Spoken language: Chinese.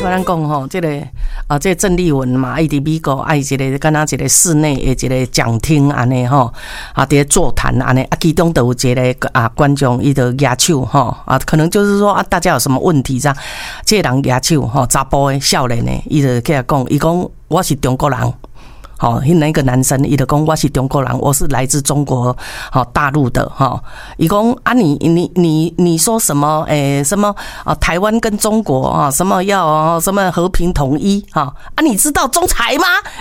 咱讲吼，这个郑丽文嘛，伊伫美国，伊一个敢若一个室内的一个讲厅安尼吼，伫座谈安尼，其中都有一个观众伊就举手吼，可能就是说大家有什么问题这样，这个人举手吼，查甫的少年的，伊就起来讲，伊讲我是中国人。好，那个男生，伊就讲我是中国人，我是来自中国大陆的哈。伊讲啊，你说什么？什么台湾跟中国什么要什么和平统一啊？你知道仲裁吗？